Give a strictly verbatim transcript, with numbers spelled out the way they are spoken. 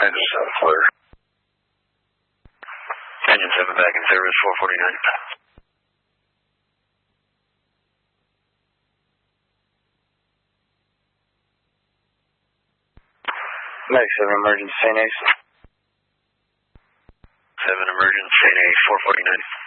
Engine seven clear. Engine seven back in service, four forty-nine. Mag seven emergency, Saint Ace. seven emergency, Saint Ace, four forty-nine.